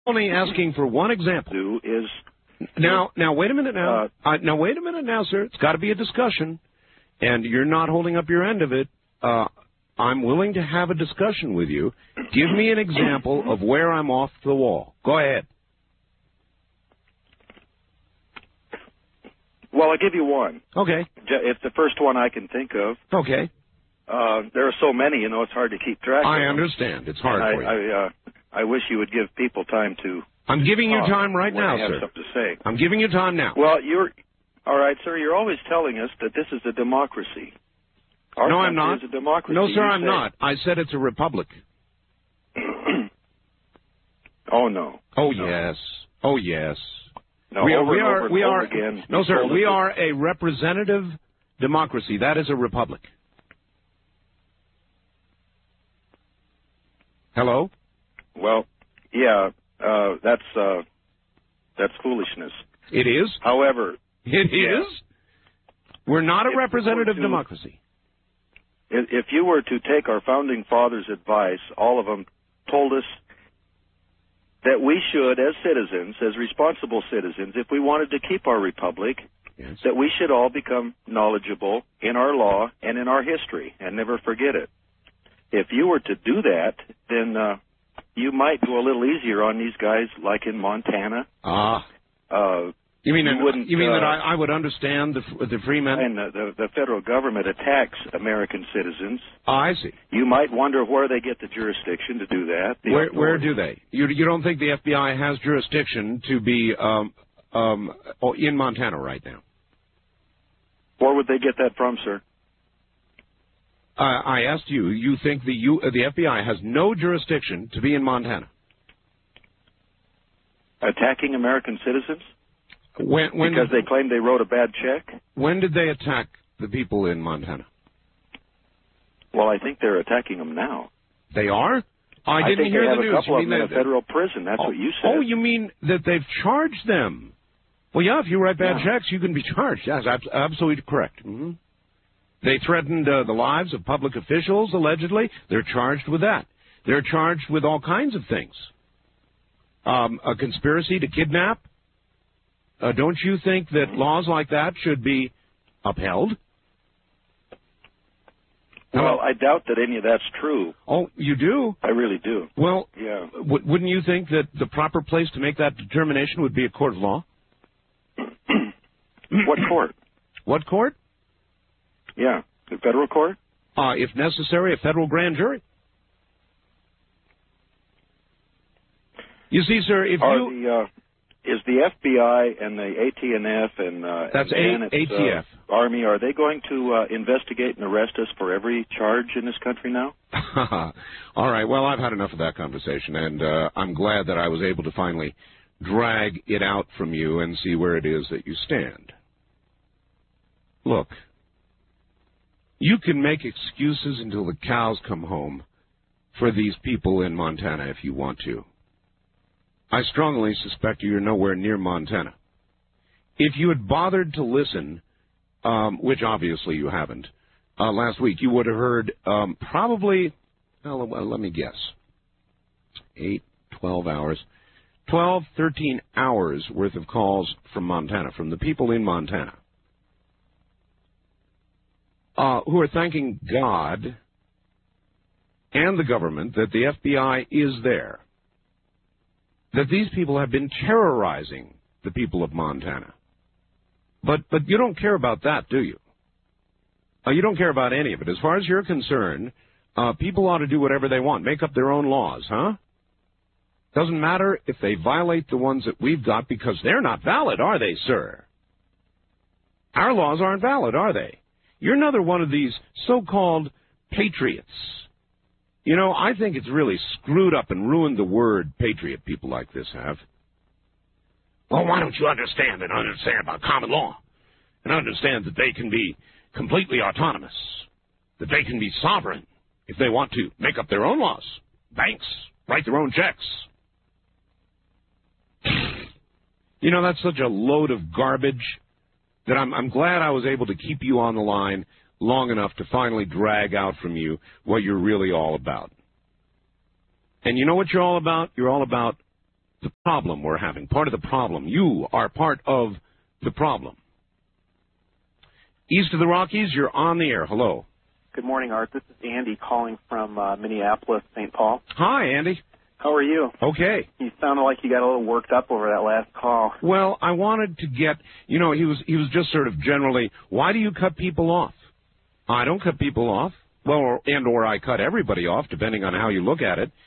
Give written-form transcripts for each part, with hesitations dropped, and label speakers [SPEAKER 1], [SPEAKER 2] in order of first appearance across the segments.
[SPEAKER 1] only asking for one example.
[SPEAKER 2] Do is
[SPEAKER 1] now wait a minute now. Now wait a minute now, sir. It's got to be a discussion, and you're not holding up your end of it. I'm willing to have a discussion with you. Give me an example of where I'm off the wall. Go ahead.
[SPEAKER 2] Well, I'll give you one.
[SPEAKER 1] Okay.
[SPEAKER 2] It's the first one I can think of.
[SPEAKER 1] Okay.
[SPEAKER 2] There are so many, it's hard to keep track of
[SPEAKER 1] I
[SPEAKER 2] them.
[SPEAKER 1] understand. It's hard for you.
[SPEAKER 2] I wish you would give people time to...
[SPEAKER 1] I'm giving you time right now,
[SPEAKER 2] have
[SPEAKER 1] sir.
[SPEAKER 2] Something to say.
[SPEAKER 1] I'm giving you time now.
[SPEAKER 2] Well, all right, sir, you're always telling us that this is a democracy. Our
[SPEAKER 1] no, I'm not.
[SPEAKER 2] Is a democracy.
[SPEAKER 1] No, sir, I'm not. I said it's a republic.
[SPEAKER 2] Oh, no.
[SPEAKER 1] Oh, yes. Oh, yes.
[SPEAKER 2] No, we are again.
[SPEAKER 1] No, sir, we are a representative democracy. That is a republic. Hello?
[SPEAKER 2] Well, yeah, that's foolishness.
[SPEAKER 1] It is?
[SPEAKER 2] However...
[SPEAKER 1] It is? We're not a representative democracy.
[SPEAKER 2] If you were to take our founding fathers' advice, all of them told us that we should, as citizens, as responsible citizens, if we wanted to keep our republic,
[SPEAKER 1] yes,
[SPEAKER 2] that we should all become knowledgeable in our law and in our history and never forget it. If you were to do that, then you might go a little easier on these guys, like in Montana. You mean
[SPEAKER 1] that I would understand the free men?
[SPEAKER 2] And the federal government attacks American citizens.
[SPEAKER 1] I see.
[SPEAKER 2] You might wonder where they get the jurisdiction to do that.
[SPEAKER 1] Where do they? You don't think the FBI has jurisdiction to be in Montana right now?
[SPEAKER 2] Where would they get that from, sir?
[SPEAKER 1] I asked you. You think the FBI has no jurisdiction to be in Montana?
[SPEAKER 2] Attacking American citizens?
[SPEAKER 1] Because
[SPEAKER 2] they claim they wrote a bad check?
[SPEAKER 1] When did they attack the people in Montana?
[SPEAKER 2] Well, I think they're attacking them now.
[SPEAKER 1] They are? I didn't hear the news.
[SPEAKER 2] I think they have a couple of them in a federal prison. That's what you said.
[SPEAKER 1] Oh, you mean that they've charged them? Well, yeah, if you write bad checks, you can be charged. Yes, absolutely correct. Mm-hmm. They threatened the lives of public officials, allegedly. They're charged with that. They're charged with all kinds of things. A conspiracy to kidnap. Don't you think that laws like that should be upheld?
[SPEAKER 2] Well, I doubt that any of that's true.
[SPEAKER 1] Oh, you do?
[SPEAKER 2] I really do.
[SPEAKER 1] Well,
[SPEAKER 2] yeah.
[SPEAKER 1] Wouldn't you think that the proper place to make that determination would be a court of law?
[SPEAKER 2] What court?
[SPEAKER 1] What court?
[SPEAKER 2] Yeah, the federal court?
[SPEAKER 1] If necessary, a federal grand jury. You see, sir, if
[SPEAKER 2] is the FBI and the ATF and
[SPEAKER 1] that's ATF
[SPEAKER 2] Army, are they going to investigate and arrest us for every charge in this country now?
[SPEAKER 1] All right. Well, I've had enough of that conversation, and I'm glad that I was able to finally drag it out from you and see where it is that you stand. Look, you can make excuses until the cows come home for these people in Montana if you want to. I strongly suspect you're nowhere near Montana. If you had bothered to listen, which obviously you haven't, last week, you would have heard probably, well, let me guess, 12 hours, 12, 13 hours worth of calls from Montana, from the people in Montana, who are thanking God and the government that the FBI is there. That these people have been terrorizing the people of Montana. But you don't care about that, do you? You don't care about any of it. As far as you're concerned, people ought to do whatever they want, make up their own laws, huh? Doesn't matter if they violate the ones that we've got because they're not valid, are they, sir? Our laws aren't valid, are they? You're another one of these so-called patriots. You know, I think it's really screwed up and ruined the word patriot people like this have. Well, why don't you understand about common law and understand that they can be completely autonomous, that they can be sovereign if they want to make up their own laws. Banks write their own checks. You know, that's such a load of garbage that I'm glad I was able to keep you on the line long enough to finally drag out from you what you're really all about. And you know what you're all about? You're all about the problem we're having, part of the problem. You are part of the problem. East of the Rockies, you're on the air. Hello.
[SPEAKER 3] Good morning, Art. This is Andy calling from Minneapolis, St. Paul.
[SPEAKER 1] Hi, Andy.
[SPEAKER 3] How are you?
[SPEAKER 1] Okay.
[SPEAKER 3] You sounded like you got a little worked up over that last call.
[SPEAKER 1] Well, I wanted to get, he was just sort of generally, why do you cut people off? I don't cut people off. Well, or I cut everybody off, depending on how you look at it.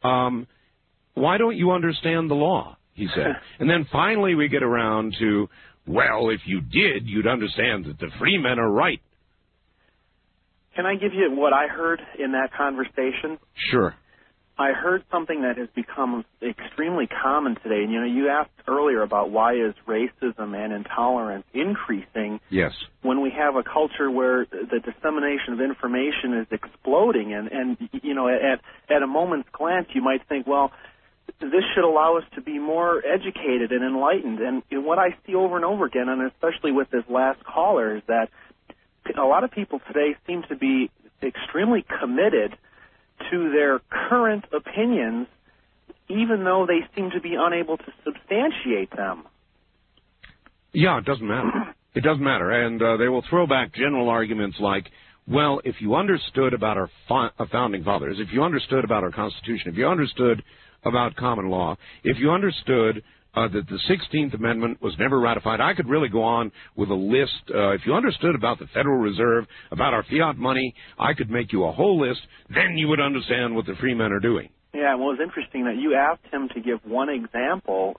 [SPEAKER 1] Why don't you understand the law, he said. And then finally we get around to, well, if you did, you'd understand that the free men are right.
[SPEAKER 3] Can I give you what I heard in that conversation?
[SPEAKER 1] Sure.
[SPEAKER 3] I heard something that has become extremely common today. And, you asked earlier about why is racism and intolerance increasing.
[SPEAKER 1] Yes.
[SPEAKER 3] When we have a culture where the dissemination of information is exploding. And at a moment's glance, you might think, well, this should allow us to be more educated and enlightened. And what I see over and over again, and especially with this last caller, is that a lot of people today seem to be extremely committed to their current opinions, even though they seem to be unable to substantiate them.
[SPEAKER 1] Yeah, it doesn't matter. It doesn't matter. And they will throw back general arguments like, well, if you understood about our founding fathers, if you understood about our Constitution, if you understood about common law, if you understood that the 16th Amendment was never ratified, I could really go on with a list. If you understood about the Federal Reserve, about our fiat money, I could make you a whole list. Then you would understand what the free men are doing.
[SPEAKER 3] Yeah, well, it's interesting that you asked him to give one example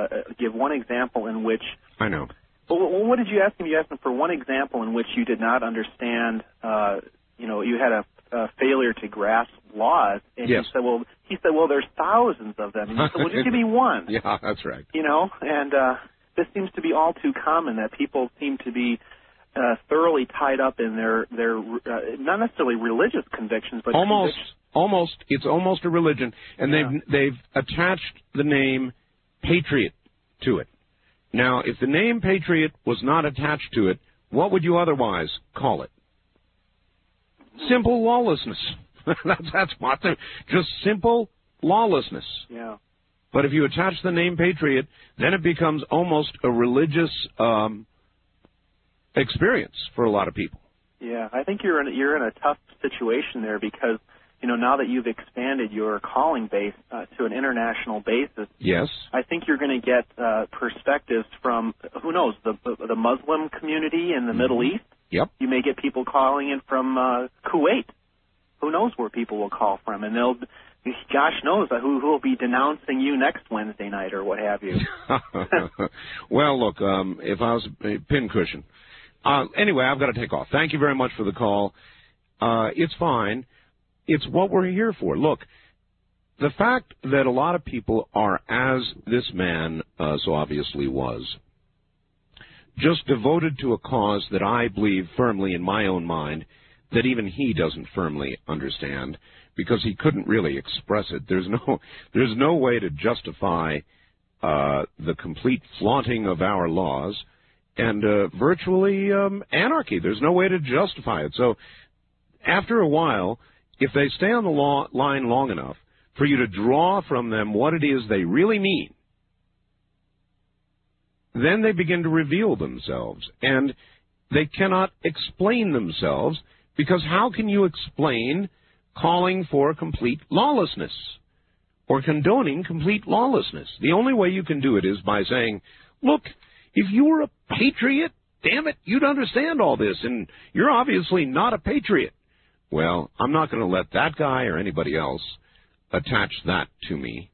[SPEAKER 3] in which.
[SPEAKER 1] I know.
[SPEAKER 3] Well, what did you ask him? You asked him for one example in which you did not understand. You had a failure to grasp laws, and
[SPEAKER 1] yes.
[SPEAKER 3] He said, well, there's thousands of them. And he said, well, just give me one.
[SPEAKER 1] Yeah, that's right.
[SPEAKER 3] And this seems to be all too common, that people seem to be thoroughly tied up in their not necessarily religious convictions, but
[SPEAKER 1] it's almost a religion, and they've attached the name patriot to it. Now, if the name patriot was not attached to it, what would you otherwise call it? Simple lawlessness. That's what they're just simple lawlessness.
[SPEAKER 3] Yeah.
[SPEAKER 1] But if you attach the name patriot, then it becomes almost a religious experience for a lot of people.
[SPEAKER 3] Yeah, I think you're in a tough situation there because now that you've expanded your calling base to an international basis.
[SPEAKER 1] Yes.
[SPEAKER 3] I think you're going to get perspectives from who knows the Muslim community in the Middle East.
[SPEAKER 1] Yep.
[SPEAKER 3] You may get people calling in from Kuwait. Who knows where people will call from, and gosh knows who will be denouncing you next Wednesday night or what have you.
[SPEAKER 1] Well, look, if I was a pincushion. Anyway, I've got to take off. Thank you very much for the call. It's fine. It's what we're here for. Look, the fact that a lot of people are, as this man so obviously was, just devoted to a cause that I believe firmly in my own mind that even he doesn't firmly understand because he couldn't really express it. There's no way to justify the complete flaunting of our laws and virtually anarchy. There's no way to justify it. So after a while, if they stay on the line long enough for you to draw from them what it is they really mean, then they begin to reveal themselves. And they cannot explain themselves because how can you explain calling for complete lawlessness or condoning complete lawlessness? The only way you can do it is by saying, look, if you were a patriot, damn it, you'd understand all this, and you're obviously not a patriot. Well, I'm not going to let that guy or anybody else attach that to me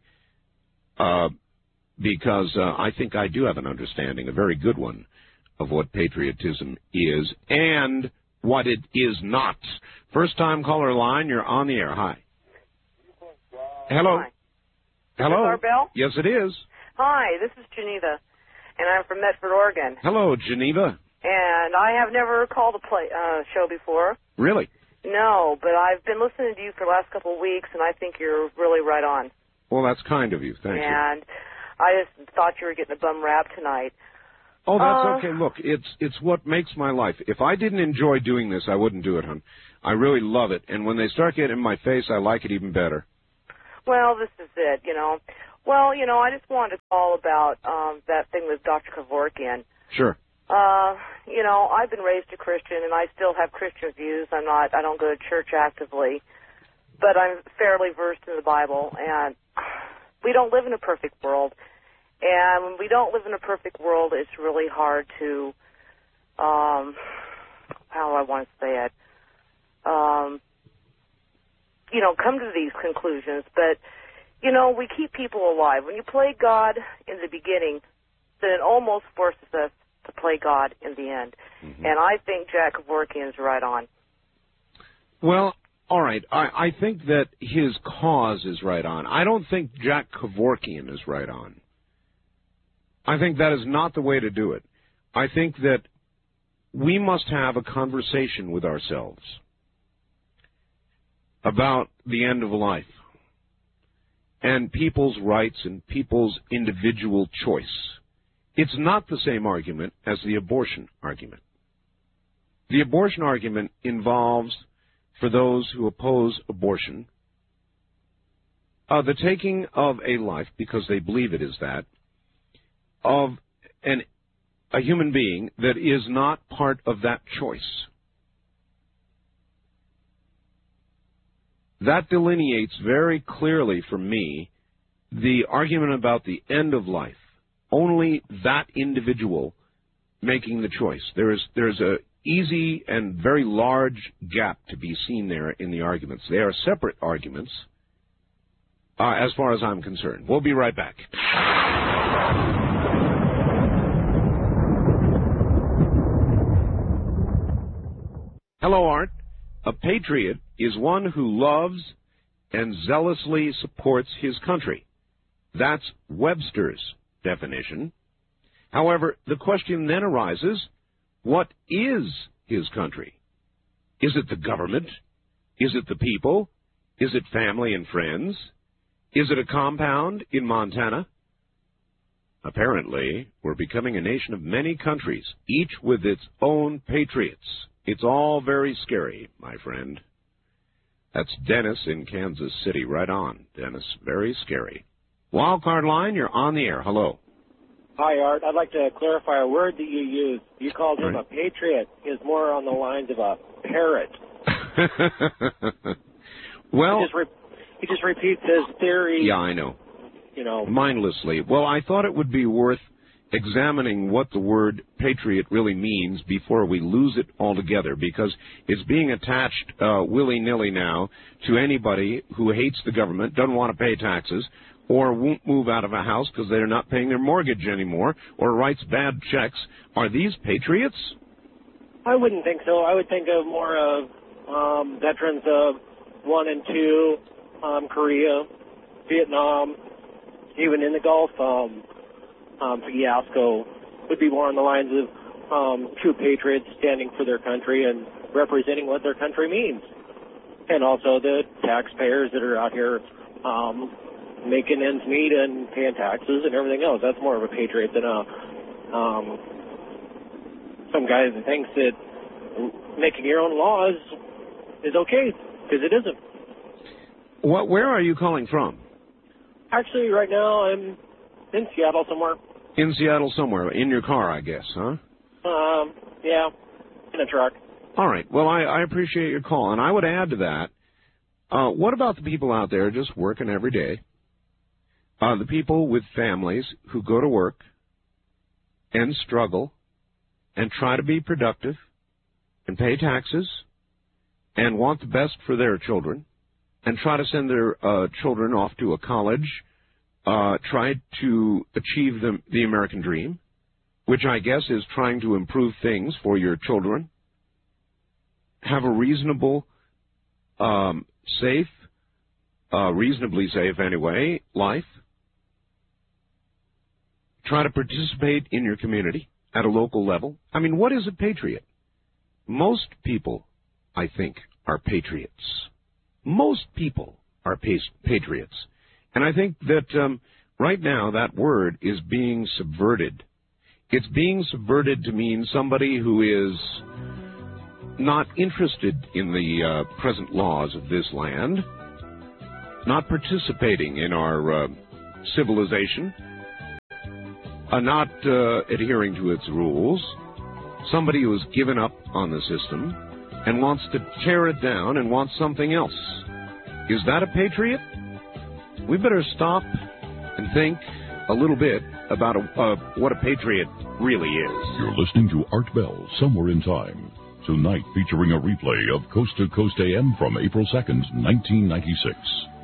[SPEAKER 1] because I think I do have an understanding, a very good one, of what patriotism is and what it is not. First-time caller line, you're on the air. Hi. Hello.
[SPEAKER 4] Hi.
[SPEAKER 1] Hello.
[SPEAKER 4] Is this Bell?
[SPEAKER 1] Yes, it is.
[SPEAKER 4] Hi, this is Geneva, and I'm from Medford, Oregon.
[SPEAKER 1] Hello, Geneva.
[SPEAKER 4] And I have never called a show before.
[SPEAKER 1] Really?
[SPEAKER 4] No, but I've been listening to you for the last couple of weeks, and I think you're really right on.
[SPEAKER 1] Well, that's kind of you. Thank you.
[SPEAKER 4] And I just thought you were getting a bum rap tonight.
[SPEAKER 1] Oh, that's okay. Look, it's what makes my life. If I didn't enjoy doing this, I wouldn't do it, hon. I really love it. And when they start getting in my face, I like it even better.
[SPEAKER 4] Well, this is it, Well, I just wanted to call about that thing with Dr. Kevorkian.
[SPEAKER 1] Sure.
[SPEAKER 4] I've been raised a Christian, and I still have Christian views. I don't go to church actively, but I'm fairly versed in the Bible, and we don't live in a perfect world. And when we don't live in a perfect world, it's really hard to, how do I want to say it, come to these conclusions. But, we keep people alive. When you play God in the beginning, then it almost forces us to play God in the end. Mm-hmm. And I think Jack Kevorkian's right on.
[SPEAKER 1] Well, all right. I think that his cause is right on. I don't think Jack Kevorkian is right on. I think that is not the way to do it. I think that we must have a conversation with ourselves about the end of life and people's rights and people's individual choice. It's not the same argument as the abortion argument. The abortion argument involves, for those who oppose abortion, the taking of a life, because they believe it is that, of a human being that is not part of that choice. That delineates very clearly for me the argument about the end of life. Only that individual making the choice. There's a easy and very large gap to be seen there in the arguments. They are separate arguments, as far as I'm concerned. We'll be right back. Hello, Art. A patriot is one who loves and zealously supports his country. That's Webster's definition. However, the question then arises, what is his country? Is it the government? Is it the people? Is it family and friends? Is it a compound in Montana? Apparently, we're becoming a nation of many countries, each with its own patriots. It's all very scary, my friend. That's Dennis in Kansas City. Right on, Dennis. Very scary. Wildcard line, you're on the air. Hello.
[SPEAKER 5] Hi, Art. I'd like to clarify a word that you used. You called him a patriot. Is more on the lines of a parrot.
[SPEAKER 1] Well,
[SPEAKER 5] he just repeats his theory.
[SPEAKER 1] Yeah, I know. Mindlessly. Well, I thought it would be worth examining what the word patriot really means before we lose it altogether, because it's being attached willy-nilly now to anybody who hates the government, doesn't want to pay taxes, or won't move out of a house because they're not paying their mortgage anymore, or writes bad checks. Are these patriots?
[SPEAKER 5] I wouldn't think so. I would think of more of veterans of 1 and 2, Korea, Vietnam, even in the Gulf. Fiasco would be more on the lines of true patriots standing for their country and representing what their country means. And also the taxpayers that are out here making ends meet and paying taxes and everything else. That's more of a patriot than some guy that thinks that making your own laws is okay, because it isn't.
[SPEAKER 1] Where are you calling from?
[SPEAKER 5] Actually, right now I'm in Seattle somewhere.
[SPEAKER 1] In Seattle somewhere. In your car, I guess, huh?
[SPEAKER 5] Yeah, in a truck.
[SPEAKER 1] All right. Well, I appreciate your call. And I would add to that, what about the people out there just working every day? The people with families who go to work and struggle and try to be productive and pay taxes and want the best for their children and try to send their children off to a college, try to achieve the American dream, which I guess is trying to improve things for your children, have a reasonable, safe, reasonably safe anyway, life, try to participate in your community at a local level. I mean, what is a patriot? Most people, I think, are patriots. Most people are patriots. And I think that right now that word is being subverted. It's being subverted to mean somebody who is not interested in the present laws of this land, not participating in our civilization, not adhering to its rules, somebody who has given up on the system and wants to tear it down and wants something else. Is that a patriot? We better stop and think a little bit about what a patriot really is.
[SPEAKER 6] You're listening to Art Bell, Somewhere in Time. Tonight featuring a replay of Coast to Coast AM from April 2nd, 1996.